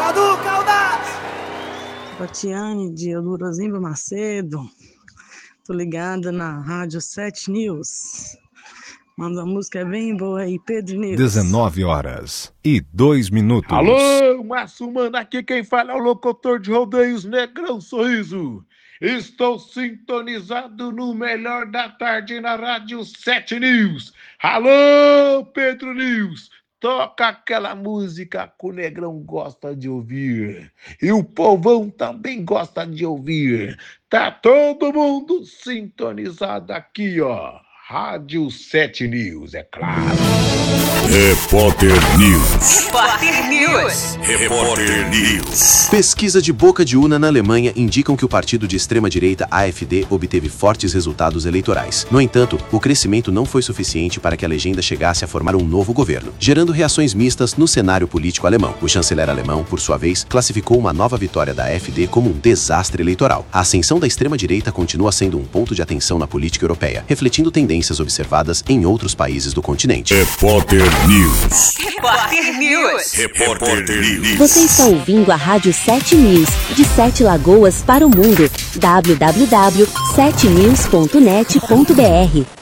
Cadu, Caldas! Tatiane de Eudorosimba Macedo. Tô ligada na Rádio 7 News. Manda uma música bem boa aí, Pedro News. 19h02. Alô, Massumana, aqui quem fala é o locutor de rodeios Negrão Sorriso. Estou sintonizado no melhor da tarde na Rádio 7 News. Alô, Pedro News. Toca aquela música que o Negrão gosta de ouvir. E o povão também gosta de ouvir. Tá todo mundo sintonizado aqui, ó. Rádio 7 News, é claro. Repórter News. Repórter News. Repórter News. Pesquisa de boca de urna na Alemanha indicam que o partido de extrema-direita AfD obteve fortes resultados eleitorais. No entanto, o crescimento não foi suficiente para que a legenda chegasse a formar um novo governo, gerando reações mistas no cenário político alemão. O chanceler alemão, por sua vez, classificou uma nova vitória da AfD como um desastre eleitoral. A ascensão da extrema-direita continua sendo um ponto de atenção na política europeia, refletindo tendências observadas em outros países do continente. Repórter News. Repórter News. Repórter News. Você está ouvindo a Rádio 7 News, de 7 Lagoas para o mundo. www.7news.net.br